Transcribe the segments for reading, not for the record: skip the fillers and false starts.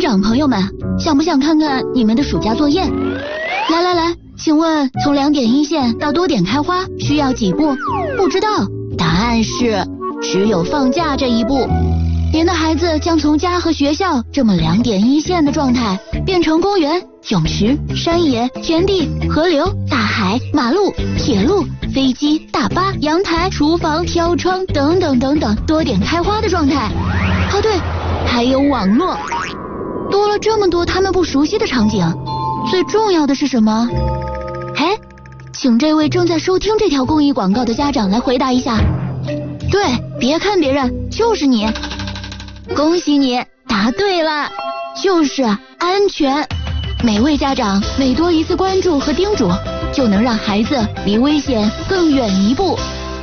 长朋友们，想不想看看你们的暑假作业？来，请问从2点一线到多点开花需要几步？不知道，答案是只有放假这一步。您的孩子将从家和学校这么2点一线的状态，变成公园、泳池、山野、田地、河流、大海、马路、铁路、飞机、大巴、阳台、厨房、飘窗等等等等多点开花的状态。哦对，还有网络。多了这么多他们不熟悉的场景，最重要的是什么？哎，请这位正在收听这条公益广告的家长来回答一下。对，别看别人，就是你。恭喜你答对了，就是安全。每位家长每多一次关注和叮嘱，就能让孩子离危险更远一步。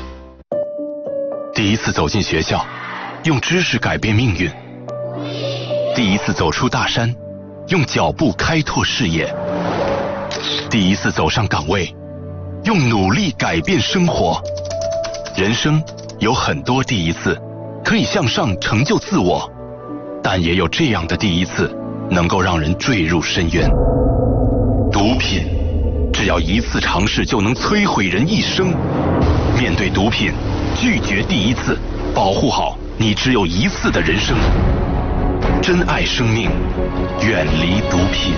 第一次走进学校，用知识改变命运；第一次走出大山，用脚步开拓视野；第一次走上岗位，用努力改变生活。人生有很多第一次，可以向上成就自我，但也有这样的第一次，能够让人坠入深渊。毒品，只要一次尝试就能摧毁人一生。面对毒品，拒绝第一次，保护好你只有一次的人生。珍爱生命，远离毒品。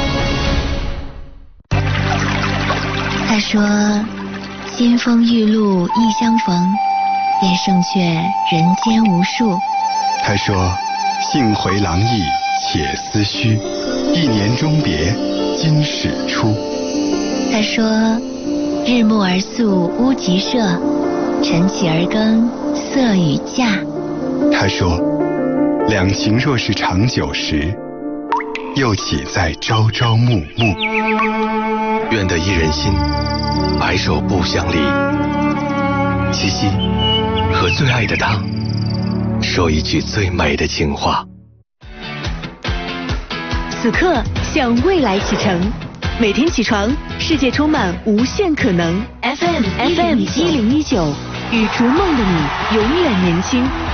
他说：金风玉露一相逢，便胜却人间无数。 他说：幸回廊意且思绪，一年终别今始出。 他说：日暮而宿屋集社，晨起而耕色与稼。 他说：两情若是长久时，又岂在朝朝暮暮。 愿得一人心，白首不相离。七夕，和最爱的他说一句最美的情话。 此刻向未来启程，每天起床，世界充满无限可能。FM 1019，与逐梦的你永远年轻。